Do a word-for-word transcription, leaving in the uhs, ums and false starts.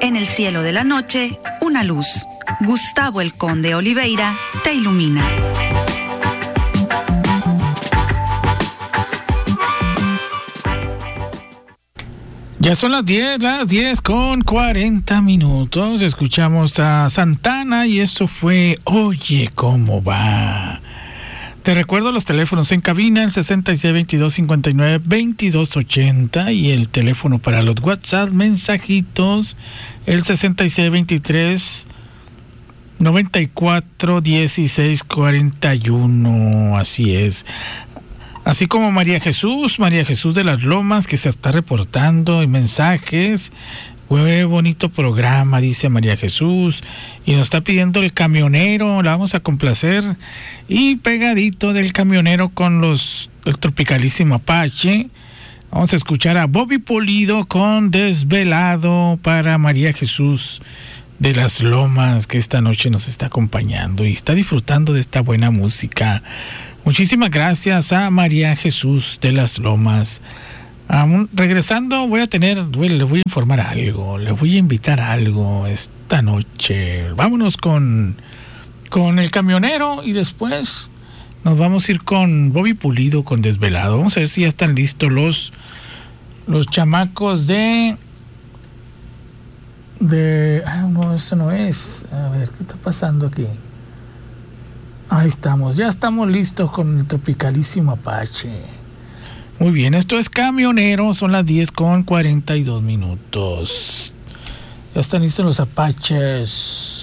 En el cielo de la noche, una luz. Gustavo el Conde Oliveira te ilumina. Ya son las diez, las diez con cuarenta minutos. Escuchamos a Santana y eso fue Oye Cómo Va. Te recuerdo los teléfonos en cabina, el sesenta y seis, veintidós, cincuenta y nueve, veintidós, ochenta, y el teléfono para los WhatsApp mensajitos, el sesenta y seis, veintitrés, noventa y cuatro, dieciséis, cuarenta y uno. Así es. Así como María Jesús, María Jesús de las Lomas, que se está reportando en mensajes. ¡Qué bonito programa!, dice María Jesús. Y nos está pidiendo el camionero, la vamos a complacer. Y pegadito del camionero con los el Tropicalísimo Apache, vamos a escuchar a Bobby Pulido con Desvelado para María Jesús de las Lomas, que esta noche nos está acompañando y está disfrutando de esta buena música. Muchísimas gracias a María Jesús de las Lomas. Um, regresando voy a tener, le voy a informar algo, le voy a invitar a algo esta noche. Vámonos con, con el camionero y después nos vamos a ir con Bobby Pulido con Desvelado. Vamos a ver si ya están listos los, los chamacos de... de ah, no, eso no es. A ver, ¿qué está pasando aquí? Ahí estamos, ya estamos listos con el Tropicalísimo Apache. Muy bien, esto es Camionero, son las diez con cuarenta y dos minutos. Ya están listos los Apaches.